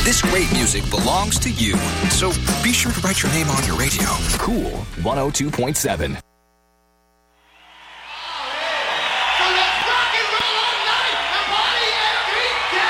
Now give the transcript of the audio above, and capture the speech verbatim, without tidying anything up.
This great music belongs to you. So be sure to write your name on your radio. Cool one oh two point seven. So let's rock and roll on